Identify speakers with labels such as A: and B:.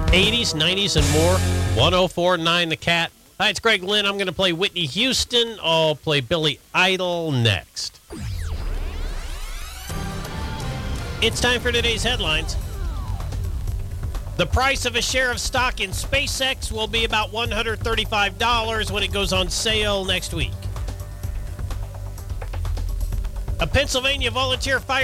A: 80s, 90s, and more. 104.9 The Cat. Hi, it's Greg Lynn. I'm going to play Whitney Houston. I'll play Billy Idol next. It's time for today's headlines. The price of a share of stock in SpaceX will be about $135 when it goes on sale next week. A Pennsylvania volunteer fire